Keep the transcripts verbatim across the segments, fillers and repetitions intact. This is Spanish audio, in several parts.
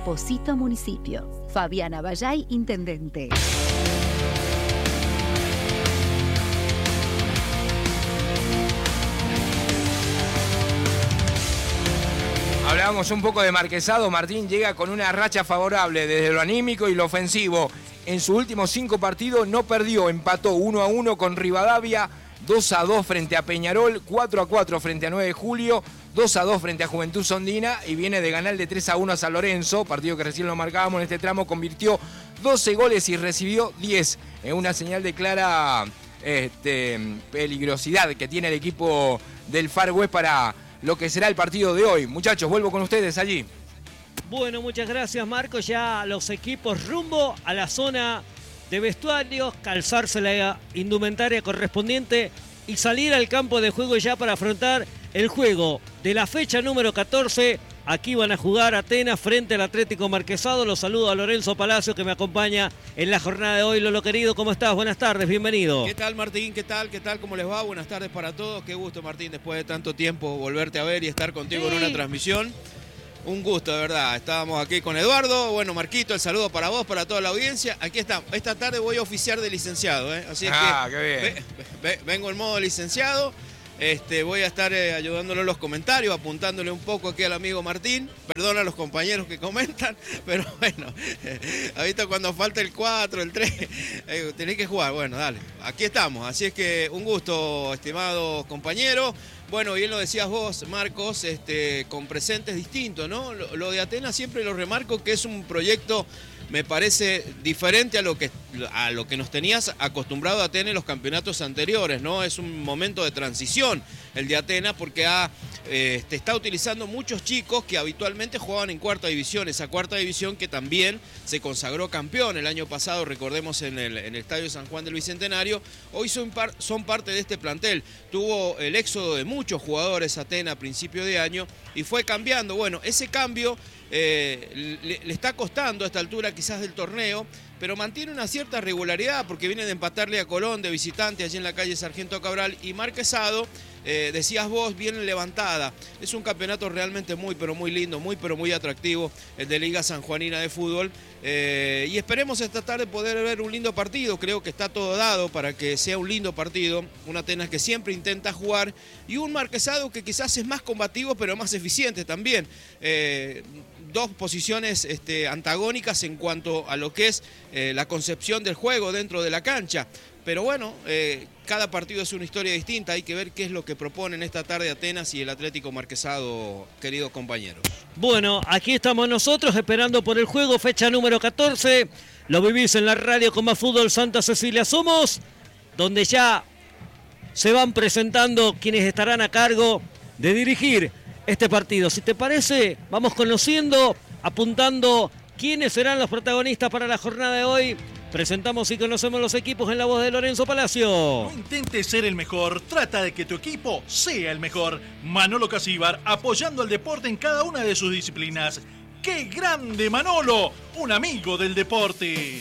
Posito Municipio. Fabiana Bayay, Intendente. Hablábamos un poco de Marquesado. Martín llega con una racha favorable desde lo anímico y lo ofensivo. En sus últimos cinco partidos no perdió, empató uno a uno con Rivadavia, dos a dos frente a Peñarol, cuatro a cuatro frente a nueve de julio, dos a dos frente a Juventud Sondina y viene de ganar de tres a uno a San Lorenzo, partido que recién lo marcábamos en este tramo, convirtió doce goles y recibió diez. Es una señal de clara este, peligrosidad que tiene el equipo del Far West para lo que será el partido de hoy. Muchachos, vuelvo con ustedes allí. Bueno, muchas gracias, Marco. Ya los equipos rumbo a la zona de vestuarios, calzarse la indumentaria correspondiente y salir al campo de juego ya para afrontar el juego de la fecha número catorce. Aquí van a jugar Atenas frente al Atlético Marquesado. Los saludo a Lorenzo Palacio, que me acompaña en la jornada de hoy. Lolo querido, ¿cómo estás? Buenas tardes, bienvenido. ¿Qué tal, Martín? ¿Qué tal? ¿Qué tal? ¿Cómo les va? Buenas tardes para todos. Qué gusto, Martín, después de tanto tiempo volverte a ver y estar contigo sí. en una transmisión. Un gusto, de verdad. Estábamos aquí con Eduardo. Bueno, Marquito, el saludo para vos, para toda la audiencia. Aquí está. Esta tarde voy a oficiar de licenciado, ¿eh? Así es ah, que qué bien. Ve, ve, vengo en modo licenciado. Este, voy a estar eh, ayudándolo en los comentarios, apuntándole un poco aquí al amigo Martín. Perdona a los compañeros que comentan, pero bueno, eh, ahorita cuando falta el cuatro, el tres, eh, tenés que jugar. Bueno, dale, aquí estamos. Así es que un gusto, estimado compañero. Bueno, bien lo decías vos, Marcos, este, con presentes distintos, ¿no? Lo, lo de Atenas siempre lo remarco que es un proyecto, me parece, diferente a lo que, a lo que nos tenías acostumbrado a tener en los campeonatos anteriores, ¿no? Es un momento de transición el de Atenas porque ha, eh, te está utilizando muchos chicos que habitualmente jugaban en cuarta división, esa cuarta división que también se consagró campeón el año pasado, recordemos, en el, en el Estadio San Juan del Bicentenario. Hoy son, par, son parte de este plantel. Tuvo el éxodo de muchos jugadores Atenas a principio de año y fue cambiando. Bueno, ese cambio Eh, le, le está costando a esta altura quizás del torneo, pero mantiene una cierta regularidad porque viene de empatarle a Colón de visitante allí en la calle Sargento Cabral y Marquesado, eh, decías vos, bien levantada. Es un campeonato realmente muy pero muy lindo, muy pero muy atractivo, el de Liga Sanjuanina de Fútbol, eh, y esperemos esta tarde poder ver un lindo partido. Creo que está todo dado para que sea un lindo partido, un Atenas que siempre intenta jugar y un Marquesado que quizás es más combativo pero más eficiente también. eh, Dos posiciones este, antagónicas en cuanto a lo que es eh, la concepción del juego dentro de la cancha. Pero bueno, eh, cada partido es una historia distinta. Hay que ver qué es lo que proponen esta tarde Atenas y el Atlético Marquesado, queridos compañeros. Bueno, aquí estamos nosotros esperando por el juego, fecha número catorce. Lo vivís en la radio con Más Fútbol Santa Cecilia Somos, donde ya se van presentando quienes estarán a cargo de dirigir este partido. Si te parece, vamos conociendo, apuntando quiénes serán los protagonistas para la jornada de hoy. Presentamos y conocemos los equipos en la voz de Lorenzo Palacio. No intentes ser el mejor, trata de que tu equipo sea el mejor. Manolo Casíbar, apoyando al deporte en cada una de sus disciplinas. ¡Qué grande Manolo! Un amigo del deporte.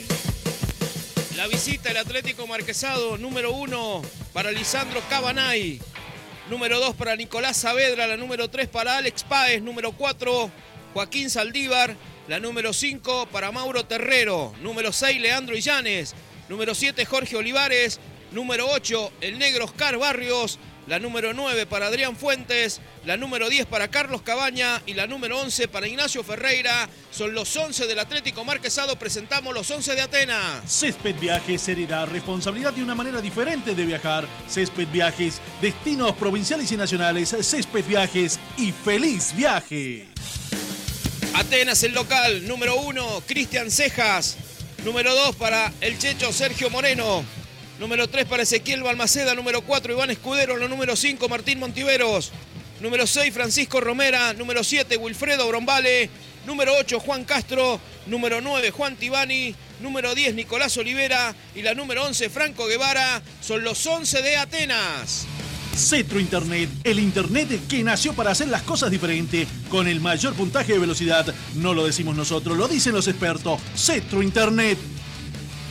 La visita del Atlético Marquesado, número uno para Lisandro Cabanay. Número dos para Nicolás Saavedra, la número tres para Alex Páez, número cuatro Joaquín Saldívar, la número cinco para Mauro Terrero, número seis Leandro Illanes, número siete Jorge Olivares, número ocho el negro Oscar Barrios, la número nueve para Adrián Fuentes, la número diez para Carlos Cabaña y la número once para Ignacio Ferreira. Son los once del Atlético Marquesado, presentamos los once de Atenas. Césped Viajes heredará responsabilidad de una manera diferente de viajar. Césped Viajes, destinos provinciales y nacionales. Césped Viajes y feliz viaje. Atenas el local, número uno Cristian Cejas, número dos para el Checho Sergio Moreno, número tres para Ezequiel Balmaceda, número cuatro Iván Escudero, la número cinco Martín Montiveros, número seis Francisco Romera, número siete Wilfredo Brombale, número ocho Juan Castro, número nueve Juan Tibani, número diez Nicolás Olivera y la número once Franco Guevara. Son los once de Atenas. Cetro Internet, el internet que nació para hacer las cosas diferentes, con el mayor puntaje de velocidad. No lo decimos nosotros, lo dicen los expertos. Cetro Internet.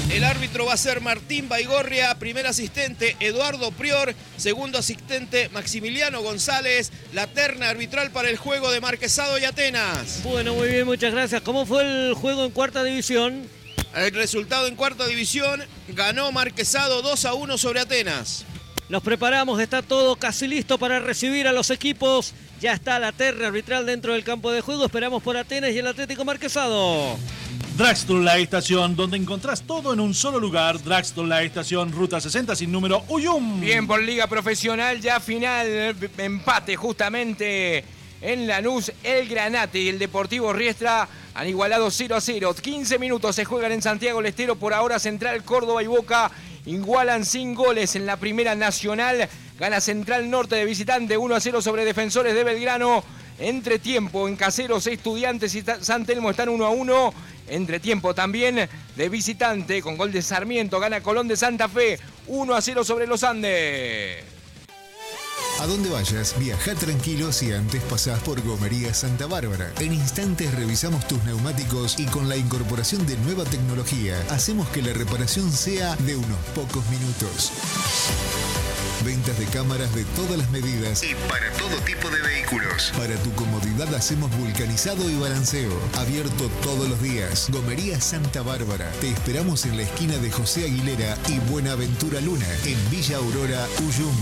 El árbitro va a ser Martín Baigorria, primer asistente Eduardo Prior, segundo asistente Maximiliano González, la terna arbitral para el juego de Marquesado y Atenas. Bueno, muy bien, muchas gracias. ¿Cómo fue el juego en cuarta división? El resultado en cuarta división, ganó Marquesado dos a uno sobre Atenas. Nos preparamos, está todo casi listo para recibir a los equipos. Ya está la terna arbitral dentro del campo de juego. Esperamos por Atenas y el Atlético Marquesado. Dragstore La Estación, donde encontrás todo en un solo lugar. Dragstore La Estación, ruta sesenta sin número, Uyum. Bien por Liga Profesional, ya final, empate justamente en Lanús, el Granate y el Deportivo Riestra han igualado cero a cero. quince minutos se juegan en Santiago del Estero, por ahora Central, Córdoba y Boca igualan sin goles en la Primera Nacional. Gana Central Norte de visitante uno a cero sobre Defensores de Belgrano. Entre tiempo en Caseros, Estudiantes y San Telmo están uno a uno. Entre tiempo también de visitante con gol de Sarmiento. Gana Colón de Santa Fe uno a cero sobre los Andes. A donde vayas, viaja tranquilo si antes pasás por Gomería Santa Bárbara. En instantes revisamos tus neumáticos y con la incorporación de nueva tecnología hacemos que la reparación sea de unos pocos minutos. Ventas de cámaras de todas las medidas y para todo tipo de vehículos. Para tu comodidad hacemos vulcanizado y balanceo. Abierto todos los días. Gomería Santa Bárbara. Te esperamos en la esquina de José Aguilera y Buenaventura Luna, en Villa Aurora, Uyum.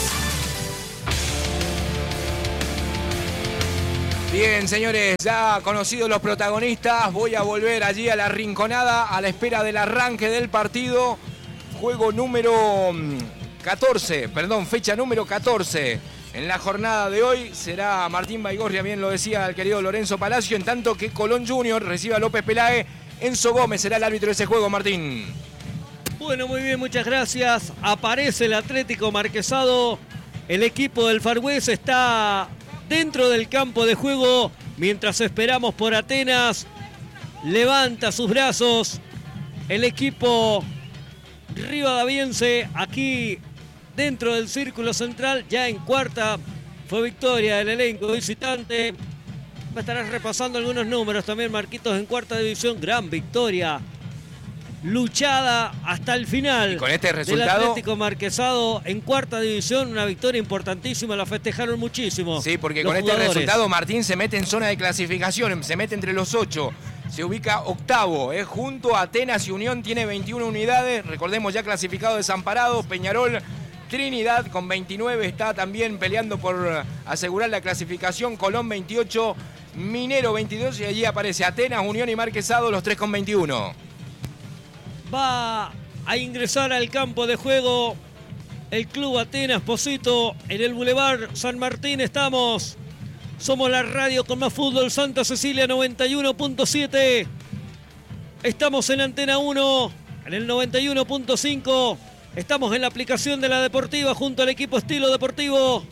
Bien, señores, ya conocidos los protagonistas, voy a volver allí a la Rinconada a la espera del arranque del partido. Juego número catorce, perdón, fecha número catorce. En la jornada de hoy será Martín Baigorria, bien lo decía el querido Lorenzo Palacio, en tanto que Colón Junior recibe a López Peláez. Enzo Gómez será el árbitro de ese juego, Martín. Bueno, muy bien, muchas gracias. Aparece el Atlético Marquesado. El equipo del Far West está dentro del campo de juego mientras esperamos por Atenas. Levanta sus brazos el equipo rivadaviense aquí dentro del círculo central. Ya en cuarta fue victoria del elenco visitante. Estarás repasando algunos números también, Marquitos, en cuarta división. Gran victoria, luchada hasta el final. Y con este resultado, del Atlético Marquesado en cuarta división, una victoria importantísima, la festejaron muchísimo. Sí, porque los con jugadores. Este resultado Martín se mete en zona de clasificación, se mete entre los ocho, se ubica octavo, eh, junto a Atenas y Unión, tiene veintiuna unidades, recordemos ya clasificado Desamparados, Peñarol, Trinidad con veintinueve, está también peleando por asegurar la clasificación, Colón veintiocho, Minero veintidós y allí aparece Atenas, Unión y Marquesado, los tres con veintiuno. Va a ingresar al campo de juego el Club Atenas Pocito en el Boulevard San Martín. Estamos, somos la radio con más fútbol, Santa Cecilia noventa y uno punto siete. Estamos en Antena uno, en el noventa y uno punto cinco. Estamos en la aplicación de la Deportiva junto al equipo Estilo Deportivo.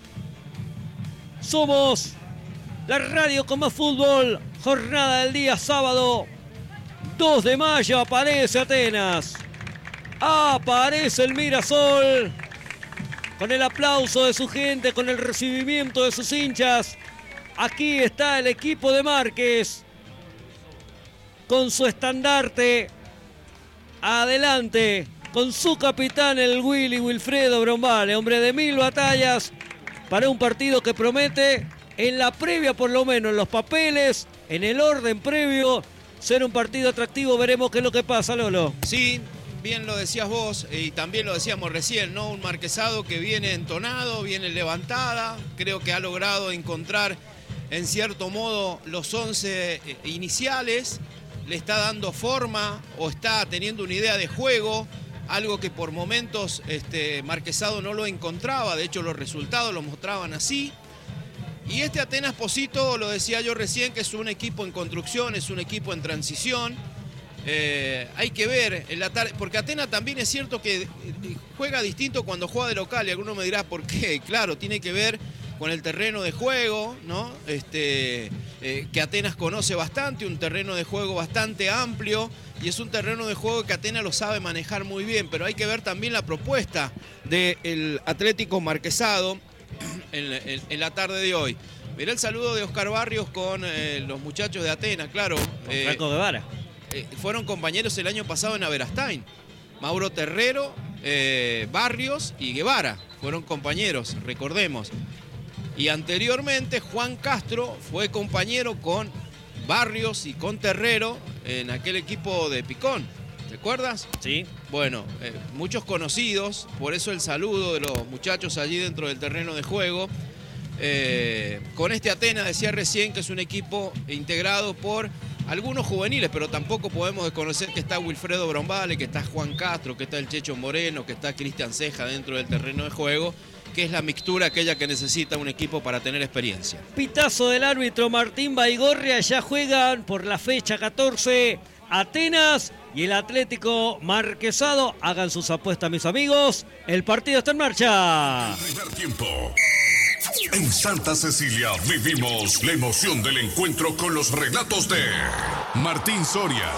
Somos la radio con más fútbol, jornada del día sábado dos de mayo, aparece Atenas. Aparece el Mirasol. Con el aplauso de su gente, con el recibimiento de sus hinchas. Aquí está el equipo de Márquez. Con su estandarte. Adelante. Con su capitán, el Willy Wilfredo Brombale. Hombre de mil batallas. Para un partido que promete, en la previa por lo menos, en los papeles, en el orden previo, ser un partido atractivo. Veremos qué es lo que pasa, Lolo. Sí, bien lo decías vos y también lo decíamos recién, ¿no? Un Marquesado que viene entonado, viene levantada. Creo que ha logrado encontrar en cierto modo los once iniciales. Le está dando forma o está teniendo una idea de juego. Algo que por momentos este, Marquesado no lo encontraba. De hecho, los resultados lo mostraban así. Y este Atenas Pocito, lo decía yo recién, que es un equipo en construcción, es un equipo en transición. Eh, hay que ver, en la tarde, porque Atenas también es cierto que juega distinto cuando juega de local. Y alguno me dirá por qué. Claro, tiene que ver con el terreno de juego, ¿no? Este, eh, que Atenas conoce bastante, un terreno de juego bastante amplio. Y es un terreno de juego que Atenas lo sabe manejar muy bien. Pero hay que ver también la propuesta del Atlético Marquesado En, en, en la tarde de hoy. Mirá el saludo de Oscar Barrios con eh, los muchachos de Atenas, claro. Con eh, Franco Guevara. eh, fueron compañeros el año pasado en Aberastain. Mauro Terrero, eh, Barrios y Guevara fueron compañeros, recordemos. Y anteriormente Juan Castro fue compañero con Barrios y con Terrero en aquel equipo de Picón. ¿Recuerdas? Sí. Bueno, eh, muchos conocidos, por eso el saludo de los muchachos allí dentro del terreno de juego. Eh, con este Atenas decía recién que es un equipo integrado por algunos juveniles, pero tampoco podemos desconocer que está Wilfredo Brombale, que está Juan Castro, que está el Checho Moreno, que está Cristian Ceja dentro del terreno de juego, que es la mixtura aquella que necesita un equipo para tener experiencia. Pitazo del árbitro Martín Baigorria, ya juegan por la fecha catorce Atenas y el Atlético Marquesado. Hagan sus apuestas, mis amigos. El partido está en marcha. El primer tiempo. En Santa Cecilia vivimos la emoción del encuentro con los relatos de Martín Soria.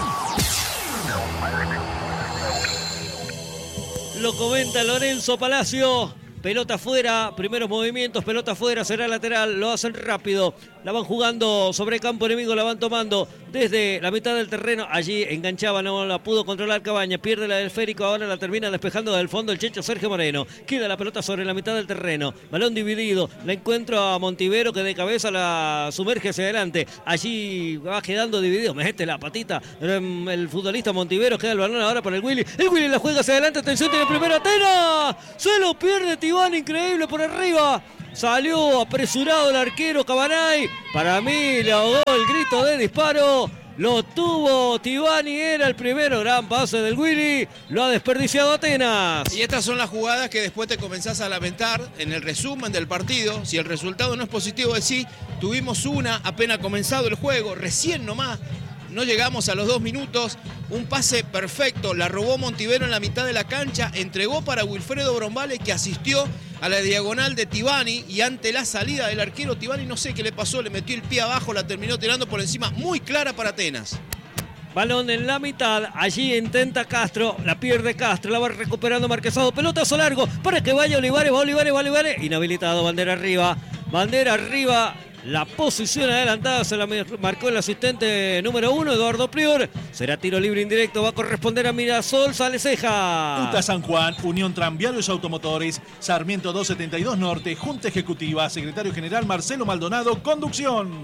Lo comenta Lorenzo Palacio. Pelota afuera, primeros movimientos, pelota afuera, será lateral, lo hacen rápido, la van jugando sobre campo enemigo, la van tomando desde la mitad del terreno, allí enganchaba, no la pudo controlar Cabaña, pierde la del esférico, ahora la termina despejando del fondo el Checho Sergio Moreno, queda la pelota sobre la mitad del terreno, balón dividido, la encuentro a Montivero que de cabeza la sumerge hacia adelante, allí va quedando dividido, mete la patita, el futbolista Montivero, queda el balón ahora para el Willy, el Willy la juega hacia adelante, atención, tiene primero Atenas, se lo pierde Tibán, increíble por arriba. Salió apresurado el arquero Cabanay. Para mí le ahogó el grito de disparo. Lo tuvo Tibani, era el primero. Gran pase del Willy. Lo ha desperdiciado Atenas. Y estas son las jugadas que después te comenzás a lamentar en el resumen del partido. Si el resultado no es positivo, decís, tuvimos una apenas comenzado el juego, recién nomás. No llegamos a los dos minutos, un pase perfecto, la robó Montivero en la mitad de la cancha, entregó para Wilfredo Brombale que asistió a la diagonal de Tibani y ante la salida del arquero Tibani no sé qué le pasó, le metió el pie abajo, la terminó tirando por encima, muy clara para Atenas. Balón en la mitad, allí intenta Castro, la pierde Castro, la va recuperando Marquesado, pelotazo largo para que vaya Olivares, va Olivares, va Olivares, inhabilitado, bandera arriba, bandera arriba. La posición adelantada se la marcó el asistente número uno, Eduardo Prior. Será tiro libre indirecto, va a corresponder a Mirasol, sale Ceja. UTA San Juan, Unión Tranviarios Automotores, Sarmiento doscientos setenta y dos Norte, Junta Ejecutiva, Secretario General Marcelo Maldonado, conducción.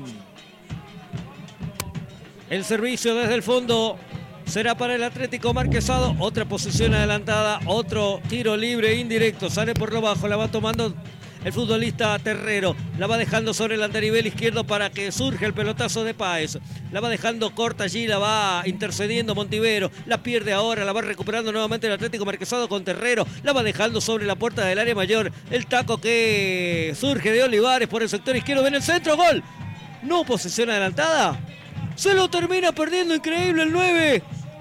El servicio desde el fondo será para el Atlético Marquesado. Otra posición adelantada, otro tiro libre indirecto. Sale por lo bajo, la va tomando el futbolista Terrero, la va dejando sobre el andarivel izquierdo para que surja el pelotazo de Páez. La va dejando corta allí, la va intercediendo Montivero. La pierde ahora, la va recuperando nuevamente el Atlético Marquesado con Terrero. La va dejando sobre la puerta del área mayor. El taco que surge de Olivares por el sector izquierdo. Ven el centro, gol. No, posición adelantada. Se lo termina perdiendo, increíble el nueve.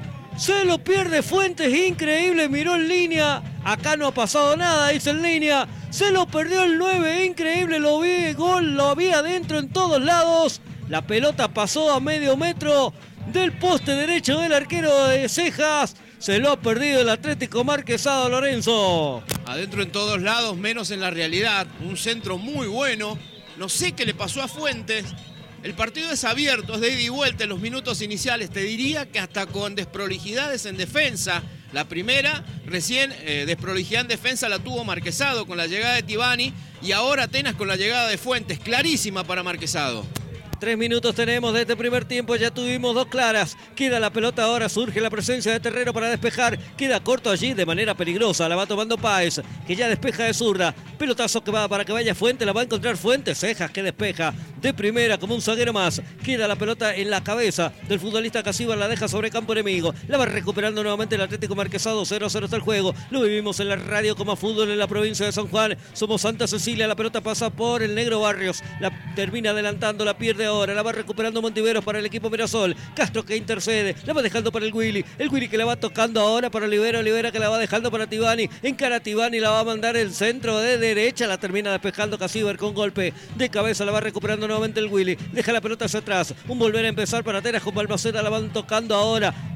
Se lo pierde Fuentes, increíble, miró en línea. Acá no ha pasado nada, dice en línea. Se lo perdió el nueve, increíble, lo vi, gol, lo había adentro en todos lados. La pelota pasó a medio metro del poste derecho del arquero de Cejas. Se lo ha perdido el Atlético Marquesado, Lorenzo. Adentro en todos lados, menos en la realidad. Un centro muy bueno. No sé qué le pasó a Fuentes. El partido es abierto, es de ida y vuelta en los minutos iniciales. Te diría que hasta con desprolijidades en defensa. La primera, recién eh, desprolijidad en defensa la tuvo Marquesado con la llegada de Tibani. Y ahora Atenas con la llegada de Fuentes. Clarísima para Marquesado. Tres minutos tenemos de este primer tiempo, ya tuvimos dos claras. Queda la pelota ahora, surge la presencia de Terrero para despejar. Queda corto allí de manera peligrosa, la va tomando Páez, que ya despeja de zurda. Pelotazo que va para que vaya Fuentes, la va a encontrar Fuentes. Cejas que despeja de primera como un zaguero más. Queda la pelota en la cabeza del futbolista Casíbar, la deja sobre campo enemigo. La va recuperando nuevamente el Atlético Marquesado, cero a cero está el juego. Lo vivimos en la radio como fútbol en la provincia de San Juan. Somos Santa Cecilia, la pelota pasa por el Negro Barrios. La termina adelantando, la pierde ahora, la va recuperando Montiveros para el equipo Mirasol. Castro que intercede, la va dejando para el Willy. El Willy que la va tocando ahora para Olivera. Olivera que la va dejando para Tibani. Encara Tibani, la va a mandar el centro de derecha. La termina despejando Casíbar con golpe de cabeza. La va recuperando nuevamente el Willy. Deja la pelota hacia atrás. Un volver a empezar para Atenas con Balmaceda. La van tocando ahora.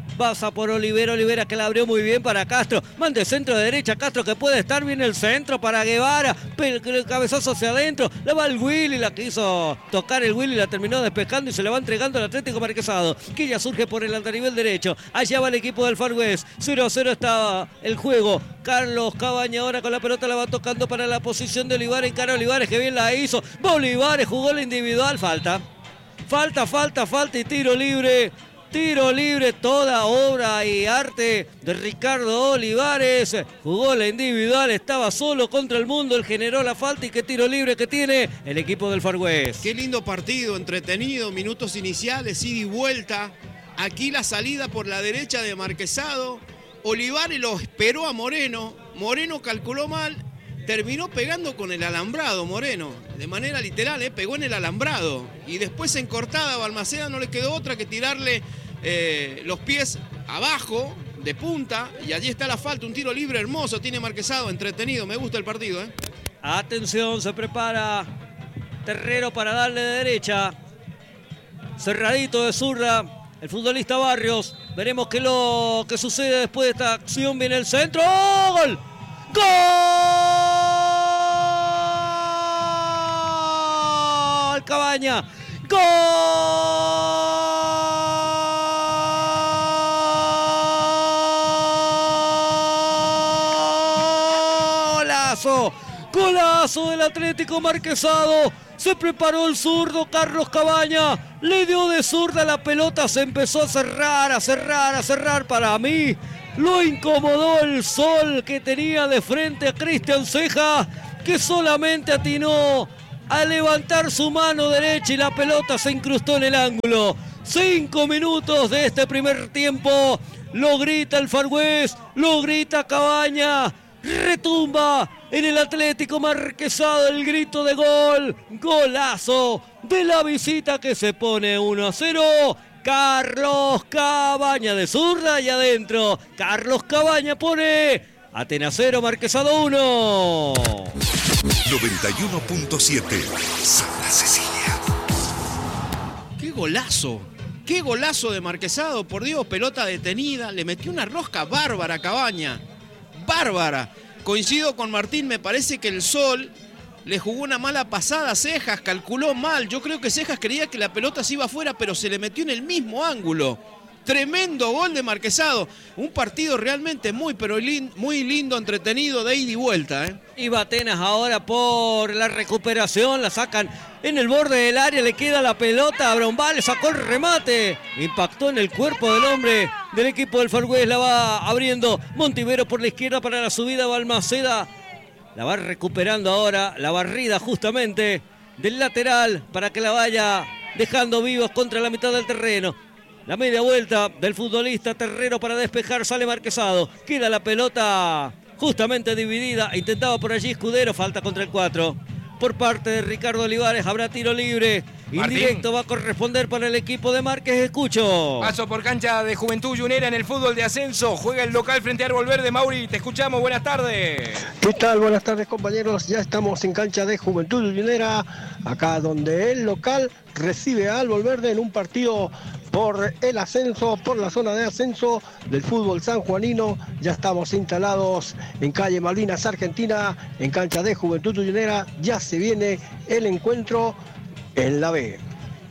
Pasa por Olivera, Olivera que la abrió muy bien para Castro. Mande centro de derecha, Castro que puede estar bien el centro para Guevara. Pero el cabezazo hacia adentro. La va el Willy, la quiso tocar el Willy, la terminó despejando y se la va entregando al Atlético Marquesado, que ya surge por el nivel derecho. Allá va el equipo del Far West. cero a cero está el juego. Carlos Cabaña ahora con la pelota la va tocando para la posición de Olivares. Encara Olivares que bien la hizo. Va Olivares, jugó la individual. Falta. Falta, falta, falta y tiro libre. Tiro libre, toda obra y arte de Ricardo Olivares. Jugó la individual, estaba solo contra el mundo. Él generó la falta y qué tiro libre que tiene el equipo del Far West. Qué lindo partido, entretenido, minutos iniciales, ida y vuelta. Aquí la salida por la derecha de Marquesado. Olivares lo esperó a Moreno. Moreno calculó mal. Terminó pegando con el alambrado, Moreno. De manera literal, ¿eh? Pegó en el alambrado. Y después en cortada a Balmaceda no le quedó otra que tirarle eh, los pies abajo, de punta. Y allí está la falta, un tiro libre hermoso. Tiene Marquesado, entretenido. Me gusta el partido, ¿eh? Atención, se prepara Terrero para darle de derecha. Cerradito de zurda. El futbolista Barrios. Veremos qué lo que sucede después de esta acción. Viene el centro. ¡Oh! ¡Gol! ¡Gol! Cabaña. ¡Golazo! Golazo del Atlético Marquesado. Se preparó el zurdo Carlos Cabaña. Le dio de zurda la pelota. Se empezó a cerrar, a cerrar, a cerrar. Para mí lo incomodó el sol que tenía de frente a Cristian Ceja, que solamente atinó a levantar su mano derecha y la pelota se incrustó en el ángulo. Cinco minutos de este primer tiempo. Lo grita el Far West, lo grita Cabaña. Retumba en el Atlético Marquesado el grito de gol. Golazo de la visita que se pone uno a cero. Carlos Cabaña de zurda y adentro. Carlos Cabaña pone Atenas cero, Marquesado uno. noventa y uno punto siete Santa Cecilia. ¡Qué golazo! ¡Qué golazo de Marquesado! Por Dios, pelota detenida. Le metió una rosca bárbara a Cabaña. ¡Bárbara! Coincido con Martín, me parece que el sol le jugó una mala pasada a Cejas, calculó mal. Yo creo que Cejas creía que la pelota se iba afuera, pero se le metió en el mismo ángulo. Tremendo gol de Marquesado. Un partido realmente muy, pero lin- muy lindo, entretenido, de ida y vuelta. ¿eh? Iba Atenas ahora por la recuperación. La sacan en el borde del área. Le queda la pelota. Brombal le sacó el remate. Impactó en el cuerpo del hombre del equipo del Far West. La va abriendo Montivero por la izquierda para la subida. Balmaceda la va recuperando ahora. La barrida justamente del lateral para que la vaya dejando vivos contra la mitad del terreno. La media vuelta del futbolista Terrero para despejar, sale Marquesado. Queda la pelota justamente dividida. Intentaba por allí Escudero, falta contra el cuatro. Por parte de Ricardo Olivares, habrá tiro libre. Indirecto va a corresponder para el equipo de Márquez. Escucho. Paso por cancha de Juventud Juniera en el fútbol de ascenso. Juega el local frente a Árbol Verde. Mauri, te escuchamos. Buenas tardes. ¿Qué tal? Buenas tardes, compañeros. Ya estamos en cancha de Juventud Juniera, acá donde el local recibe a Árbol Verde en un partido por el ascenso, por la zona de ascenso del fútbol sanjuanino. Ya estamos instalados en calle Malvinas, Argentina, en cancha de Juventud Juniera. Ya se viene el encuentro en la B.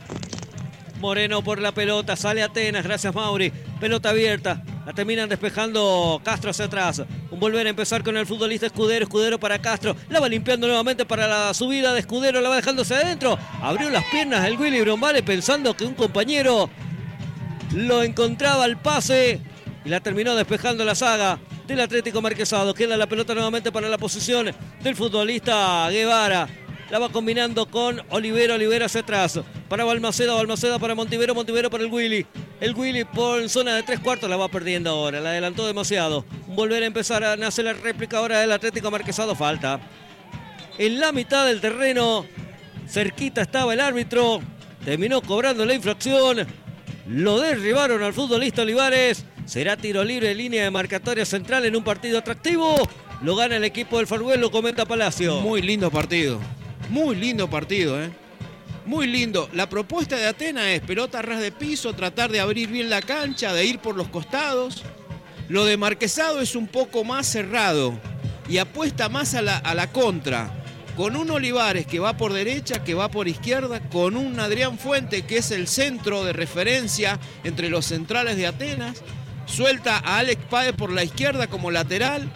Moreno por la pelota, sale Atenas, gracias Mauri. Pelota abierta, la terminan despejando Castro hacia atrás. Un volver a empezar con el futbolista Escudero, Escudero para Castro. La va limpiando nuevamente para la subida de Escudero, la va dejándose adentro. Abrió las piernas el Willy Brombale pensando que un compañero lo encontraba al pase y la terminó despejando la saga del Atlético Marquesado. Queda la pelota nuevamente para la posición del futbolista Guevara. La va combinando con Olivera, Olivera hacia atrás. Para Balmaceda, Balmaceda para Montivero, Montivero para el Willy. El Willy por zona de tres cuartos la va perdiendo ahora, la adelantó demasiado. Volver a empezar a nacer la réplica ahora del Atlético Marquesado, falta. En la mitad del terreno, cerquita estaba el árbitro, terminó cobrando la infracción. Lo derribaron al futbolista Olivares. Será tiro libre en línea de marcatoria central en un partido atractivo. Lo gana el equipo del Far West, lo comenta Palacio. Muy lindo partido. Muy lindo partido, ¿eh? Muy lindo. La propuesta de Atenas es pelota a ras de piso, tratar de abrir bien la cancha, de ir por los costados. Lo de Marquesado es un poco más cerrado y apuesta más a la, a la contra. Con un Olivares que va por derecha, que va por izquierda, con un Adrián Fuente que es el centro de referencia entre los centrales de Atenas. Suelta a Alex Páez por la izquierda como lateral.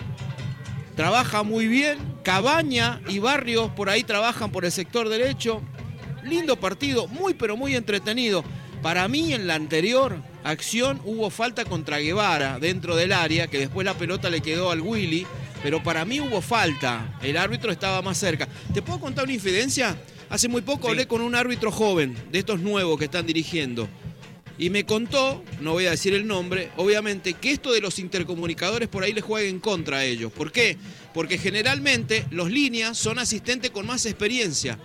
Trabaja muy bien. Cabaña y Barrios por ahí trabajan por el sector derecho. Lindo partido, muy pero muy entretenido. Para mí en la anterior acción hubo falta contra Guevara dentro del área, que después la pelota le quedó al Willy, pero para mí hubo falta. El árbitro estaba más cerca. ¿Te puedo contar una infidencia? Hace muy poco sí. hablé con un árbitro joven, de estos nuevos que están dirigiendo. Y me contó, no voy a decir el nombre, obviamente, que esto de los intercomunicadores por ahí les juega en contra a ellos. ¿Por qué? Porque generalmente los líneas son asistentes con más experiencia.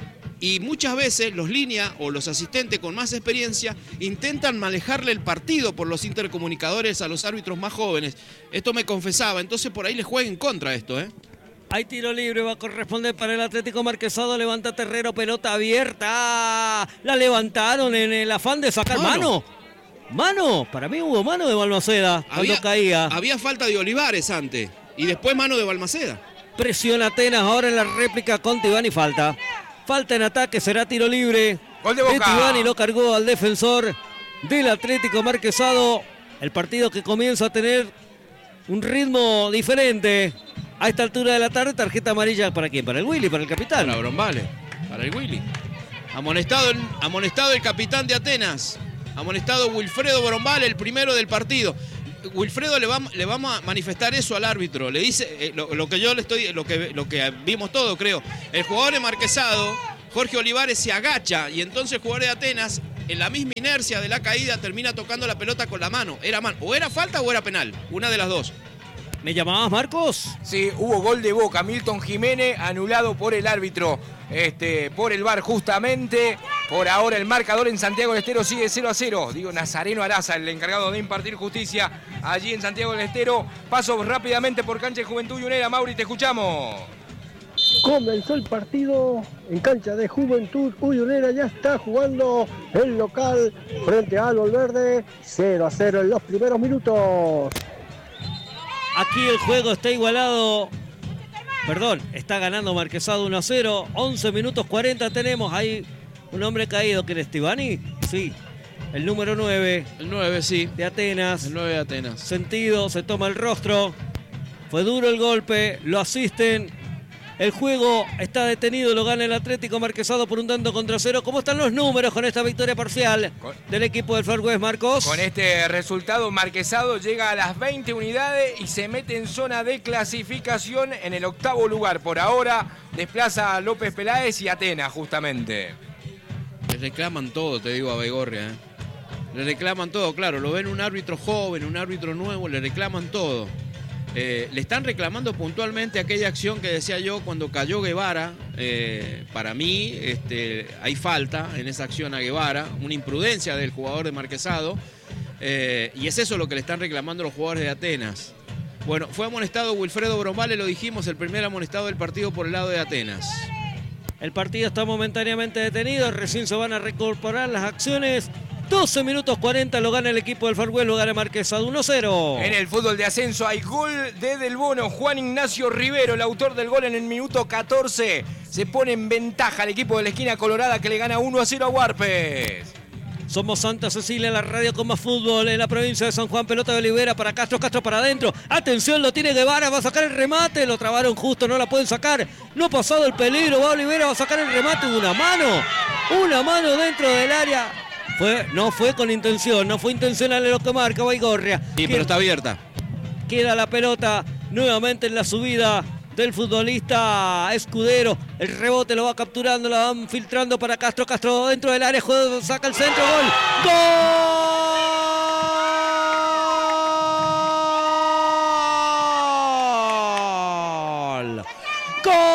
Y muchas veces los líneas o los asistentes con más experiencia intentan manejarle el partido por los intercomunicadores a los árbitros más jóvenes. Esto me confesaba, entonces por ahí les juega en contra esto, ¿eh? Hay tiro libre, va a corresponder para el Atlético Marquesado. Levanta Terrero, pelota abierta. La levantaron en el afán de sacar mano. Mano, mano. Para mí hubo mano de Balmaceda cuando había, caía. Había falta de Olivares antes y después mano de Balmaceda. Presiona Atenas ahora en la réplica con Tibani, falta. Falta en ataque, será tiro libre. Gol de Boca. Tibani lo cargó al defensor del Atlético Marquesado. El partido que comienza a tener un ritmo diferente. A esta altura de la tarde, tarjeta amarilla ¿para quién? Para el Willy, para el capitán. Para Brombale, para el Willy. Amonestado, amonestado el capitán de Atenas. Amonestado Wilfredo Brombale, el primero del partido. Wilfredo le va, le va a manifestar eso al árbitro. Le dice eh, lo, lo que yo le estoy, lo que, lo que vimos todo, creo. El jugador de Marquesado, Jorge Olivares, se agacha y entonces el jugador de Atenas, en la misma inercia de la caída, termina tocando la pelota con la mano. Era mano. O era falta o era penal. Una de las dos. ¿Me llamabas, Marcos? Sí, hubo gol de Boca. Milton Jiménez anulado por el árbitro, este, por el V A R justamente. Por ahora el marcador en Santiago del Estero sigue cero a cero. Digo, Nazareno Araza, el encargado de impartir justicia allí en Santiago del Estero. Paso rápidamente por cancha de Juventud Unera. Mauri, te escuchamos. Comenzó el partido en cancha de Juventud Uyunera, ya está jugando el local frente a Árbol Verde, cero a cero en los primeros minutos. Aquí el juego está igualado. Perdón, está ganando Marquesado uno a cero. once minutos cuarenta tenemos. Hay un hombre caído. ¿Quién es Tibani? Sí. El número nueve. El nueve, sí. De Atenas. El nueve de Atenas. Sentido, se toma el rostro. Fue duro el golpe. Lo asisten. El juego está detenido, lo gana el Atlético Marquesado por un tanto contra cero. ¿Cómo están los números con esta victoria parcial con, del equipo del Far West, Marcos? Con este resultado, Marquesado llega a las veinte unidades y se mete en zona de clasificación en el octavo lugar. Por ahora desplaza a López Peláez y Atenas, justamente. Le reclaman todo, te digo, a Baigorria, ¿eh? Le reclaman todo, claro. Lo ven un árbitro joven, un árbitro nuevo, le reclaman todo. Eh, le están reclamando puntualmente aquella acción que decía yo cuando cayó Guevara. Eh, para mí este, hay falta en esa acción a Guevara, una imprudencia del jugador de Marquesado, eh, y es eso lo que le están reclamando los jugadores de Atenas. Bueno, fue amonestado Wilfredo Brombale, lo dijimos, el primer amonestado del partido por el lado de Atenas. El partido está momentáneamente detenido, recién se van a recorporar las acciones. doce minutos cuarenta lo gana el equipo del Far West, lo gana Marquesado uno a cero. En el fútbol de ascenso hay gol de Del Bono. Juan Ignacio Rivero, el autor del gol en el minuto catorce. Se pone en ventaja el equipo de la esquina colorada que le gana uno a cero a Huarpes. Somos Santa Cecilia, la radio con más fútbol en la provincia de San Juan. Pelota de Olivera para Castro, Castro para adentro. Atención, lo tiene Guevara, va a sacar el remate. Lo trabaron justo, no la pueden sacar. No ha pasado el peligro, va Olivera, va a sacar el remate. Una mano, una mano dentro del área. Fue, no fue con intención, no fue intencional lo que marca Baigorria. Sí, pero está abierta. Queda la pelota nuevamente en la subida del futbolista Escudero. El rebote lo va capturando, la van filtrando para Castro. Castro dentro del área, juego, saca el centro, gol. ¡Gol! ¡Gol!